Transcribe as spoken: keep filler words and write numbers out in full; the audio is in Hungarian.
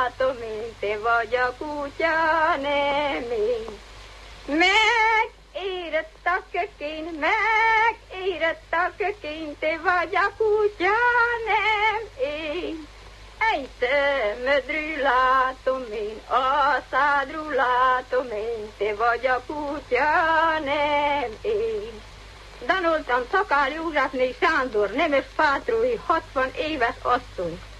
látom én, te vagy a kutya, nem én. Megérett a kökén, megérett a kökén, te vagy a kutya, nem én. Egy szemedről látom én, a szádról látom én, te vagy a kutya, nem én. Danoltam Szakál Józsefné Sándor, nemes pátrói, hatvan éves asszony.